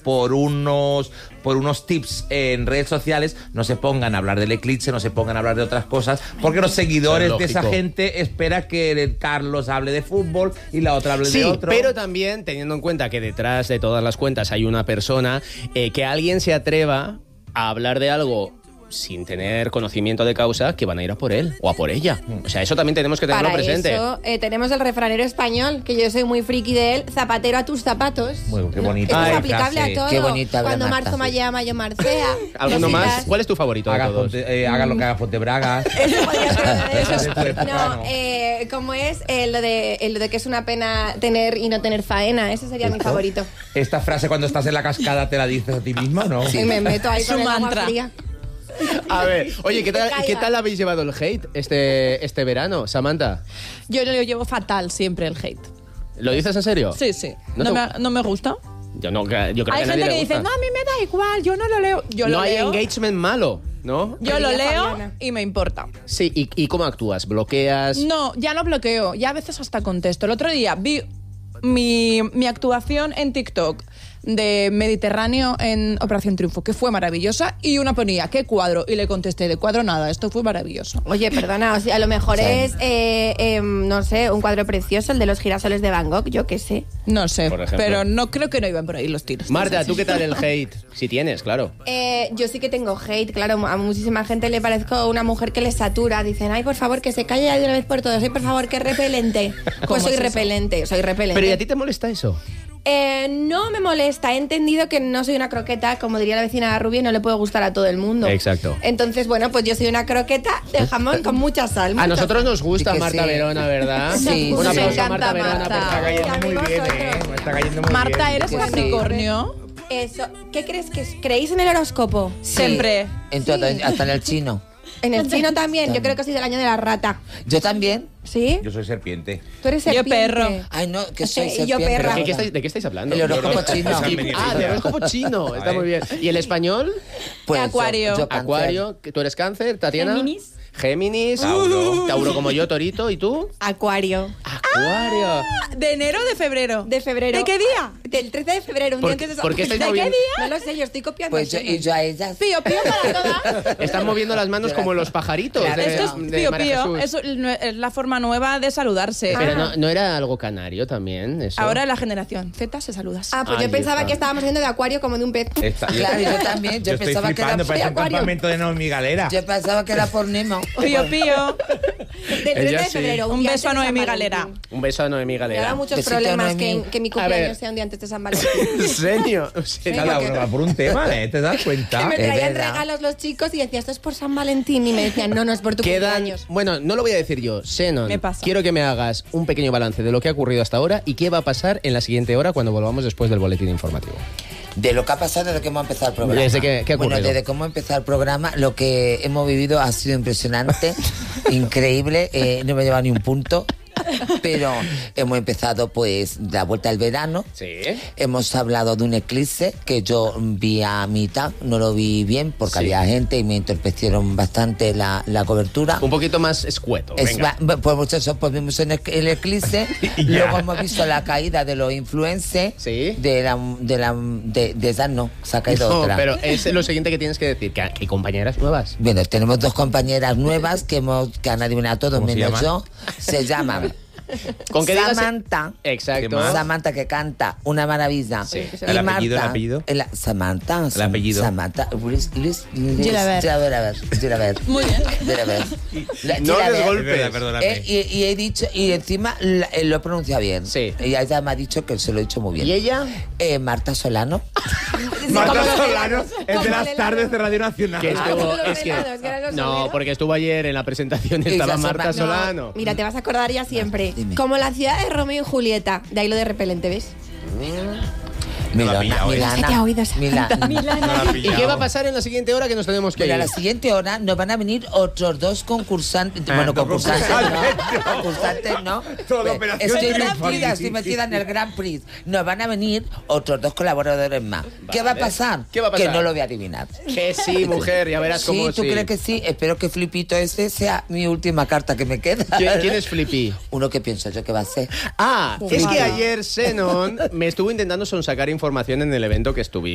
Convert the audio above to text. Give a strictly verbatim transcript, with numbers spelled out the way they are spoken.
por unos, por unos tips en redes sociales, no se pongan a hablar del eclipse, no se pongan a hablar de otras cosas, porque los seguidores de esa gente esperan que Carlos hable de fútbol y la otra hable sí, de otro. Pero también teniendo en cuenta que detrás de todas las cuentas hay una persona, eh, que alguien se atreva a hablar de algo sin tener conocimiento de causa, que van a ir a por él o a por ella. O sea, eso también tenemos que tenerlo Para presente. eso eh, tenemos el refranero español, que yo soy muy friki de él, zapatero a tus zapatos. Muy, qué bonito. Esto es Ay, aplicable frase. a todo. Qué bonita, Cuando Marta, marzo sí. me llama, yo marcea. ¿Alguno más? Cositas. ¿Cuál es tu favorito de Haga, todos? Ponte, eh, haga lo que haga Fontebragas. Eso podría ser de Eso es eso. tu época, No, ¿no? eh, como es eh, lo, de, eh, lo de que es una pena tener y no tener faena. Ese sería mi ¿Esto? favorito. Esta frase cuando estás en la cascada te la dices a ti misma, ¿o no? Y me meto ahí Es con un el agua mantra. fría. A ver, oye, ¿qué tal, Que ¿qué caiga. tal habéis llevado el hate este, este verano, Samantha? Yo lo llevo fatal siempre el hate. ¿Lo dices en serio? Sí, sí. ¿No No, te- me, no me gusta. Yo, no, yo creo Hay que a nadie gente que le dice, gusta. no, a mí me da igual, yo no lo leo. Yo no lo hay leo. engagement malo, ¿no? Yo lo Querida leo Fabiana. y me importa. Sí, ¿y, y cómo actúas? ¿Bloqueas? No, ya no bloqueo, ya a veces hasta contesto. El otro día vi mi, mi actuación en TikTok de Mediterráneo en Operación Triunfo, que fue maravillosa, y una ponía, ¿qué cuadro? Y le contesté, de cuadro nada, esto fue maravilloso. Oye, perdona, o sea, a lo mejor Sí. es, eh, eh, no sé, un cuadro precioso, el de los girasoles de Van Gogh, yo qué sé. No sé, Por ejemplo. pero no creo que no iban por ahí los tiros. Marta, ¿tú qué tal el hate? Si tienes, claro. Eh, yo sí que tengo hate, claro, a muchísima gente le parezco una mujer que les satura. Dicen, ay, por favor, que se calle ya de una vez por todas. Ay, por favor, que repelente. Pues ¿Cómo soy es eso? repelente, soy repelente. ¿Pero y a ti te molesta eso? Eh, no me molesta, he entendido que no soy una croqueta, como diría la vecina Rubia, no le puede gustar a todo el mundo. Exacto. Entonces, bueno, pues yo soy una croqueta de jamón con mucha sal. A mucha nosotros nos gusta Sí que Marta sí. Verona, ¿verdad? Sí, Un sí. aplauso Me a Marta encanta Verona, Marta. por Está favor. cayendo muy amigos, bien, otros. ¿eh? Me está cayendo muy Marta, bien. ¿eres Sí. Capricornio? Eso, ¿qué crees que es? ¿Creéis en el horóscopo? Siempre. En todo, hasta en el chino. En el chino también, yo creo que soy del año de la rata. Yo también. ¿Sí? Yo soy serpiente. Tú eres Yo serpiente. perro. Ay, no, que soy Y serpiente. yo perra. ¿Pero qué- qué ahora. estáis- ¿De qué estáis hablando? El horóscopo chino. Y- Ah, del horóscopo chino. Está muy bien. ¿Y el español? Pues yo- Acuario. yo cáncer. Acuario. ¿Tú eres cáncer, Tatiana? Géminis. Géminis. Tauro. Tauro como yo, Torito. ¿Y tú? Acuario. Acuario. ¿De enero o de febrero? De febrero. ¿De qué día? Del trece de febrero, un ¿Por día qué- antes de por qué estáis ¿De qué moviendo? día? No lo sé, yo estoy copiando. Pues yo, eso. y yo a ellas. Pío, pío para todas. Están moviendo las manos como los pajaritos Claro, de, Esto es de pío, María pío. Jesús. Eso es la forma nueva de saludarse. Pero no, ¿no era algo canario también eso? Ahora la generación Z se saludas. Ah, pues Ahí yo pensaba está. que estábamos yendo de acuario como de un pez. Está- Claro, yo también. Yo, Yo estoy pensaba que era flipando, por parece un acuario. campamento de Noemi Galera. Yo pensaba que era por Nemo. Pío, pío. Del trece Ella de sí. febrero. Un día beso a antes de Noemí San Galera. Valentín. Un beso a Noemí Me da Galera. muchos Besito, problemas Noemí. que, que mi A cumpleaños ver. sea un día antes de San Valentín. ¿En serio? Cada uno va por un tema, ¿eh? ¿Te das Que cuenta? me Es traían verdad. regalos los chicos y decía, esto es por San Valentín. Y me decían, no, no es por tu Quedan, cumpleaños. bueno, no lo voy a decir yo, Xenon, Me pasa. quiero que me hagas un pequeño balance de lo que ha ocurrido hasta ahora y qué va a pasar en la siguiente hora cuando volvamos después del boletín informativo. De lo que ha pasado desde que hemos empezado el programa. ¿Desde qué- qué ha Bueno, ocurrido? desde que hemos empezado el programa, lo que hemos vivido ha sido impresionante, increíble. Eh, no me he llevado ni un punto. Pero hemos empezado pues la vuelta del verano. Sí. Hemos hablado de un eclipse que yo vi a mitad, no lo vi bien porque Sí. había gente y me entorpecieron bastante la, la cobertura. Un poquito más escueto. Es venga. va- pues muchachos, eso, pues vimos en el, el eclipse, Y ya. luego hemos visto la caída de los influencers, Sí. de la de la de, de esa no, se ha caído No, otra. pero es lo siguiente que tienes que decir, que hay compañeras nuevas. Bueno, tenemos dos compañeras nuevas que hemos que han adivinado todo ¿Cómo se menos llaman? yo. Se llaman Con que digas- Samantha. Exacto. ¿Qué más? Samantha, que canta una maravilla. Sí. Y ¿El apellido, el Marta, apellido? el- Samantha. El apellido. Samantha. Luis, Luis, Luis, Gilabert. Gilabert, Gilabert. Muy bien. Gilabert. La- No Gilabert. des Es golpes. verdad, perdóname. Eh, y, y he dicho, y encima la- eh, lo he pronunciado bien. Sí. Y ella me ha dicho que se lo he dicho muy bien. ¿Y ella? Eh, Marta Solano. Marta Solano es de como las el tardes helado. de Radio Nacional. Que estuvo, los es que, helados, que eran los no, helados. porque estuvo ayer en la presentación y Esa estaba Sama- Marta no, Solano. Mira, te vas a acordar ya siempre. Dime. Como la ciudad de Romeo y Julieta. De ahí lo de repelente, ¿ves? No la Milana, ha pillado, ¿eh? Milana. Se te ha oído esa Milana. No la ha ¿Y pillado. qué va a pasar en la siguiente hora que nos tenemos que Pero a ir? la siguiente hora nos van a venir otros dos concursantes. Ah, bueno, dos concursantes concursantes, no. no. Concursantes no. Toda Pues, operación estoy triunfal. metida, estoy metida en el Grand Prix. Nos van a venir otros dos colaboradores más. ¿Qué va a pasar? ¿Qué va a pasar? Que no lo voy a adivinar. Que sí, mujer, ya verás Sí, cómo ¿tú sí. crees que sí? Espero que Flipito ese sea mi última carta que me queda. ¿Quién, quién es Flippy? Uno que pienso yo que va a ser. Ah, es que Flippy. ayer Xenon me estuvo intentando sonsacar información en el evento que estuvimos.